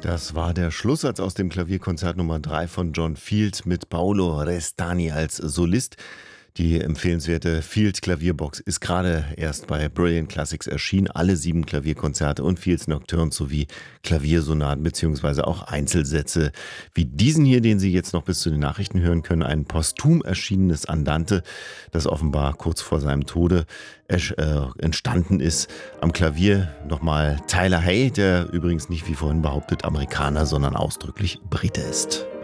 Das war der Schlusssatz aus dem Klavierkonzert Nummer 3 von John Field mit Paolo Restani als Solist. Die empfehlenswerte Field Klavierbox ist gerade erst bei Brilliant Classics erschienen. Alle 7 Klavierkonzerte und Fields Nocturnes sowie Klaviersonaten bzw. auch Einzelsätze wie diesen hier, den Sie jetzt noch bis zu den Nachrichten hören können. Ein posthum erschienenes Andante, das offenbar kurz vor seinem Tode entstanden ist. Am Klavier nochmal Tyler Hay, der übrigens nicht wie vorhin behauptet Amerikaner, sondern ausdrücklich Brite ist.